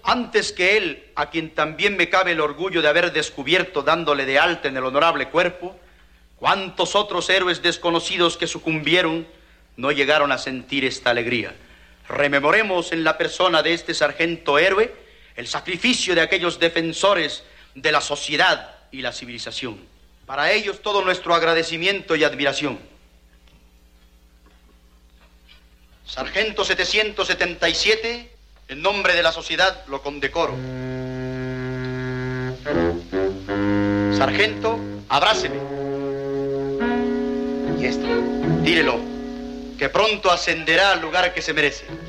Antes que él, a quien también me cabe el orgullo de haber descubierto dándole de alta en el honorable cuerpo, cuántos otros héroes desconocidos que sucumbieron no llegaron a sentir esta alegría. Rememoremos en la persona de este sargento héroe el sacrificio de aquellos defensores de la sociedad y la civilización. Para ellos todo nuestro agradecimiento y admiración. Sargento 777, en nombre de la sociedad lo condecoro. Sargento, abráceme. Y esto, tírelo, que pronto ascenderá al lugar que se merece.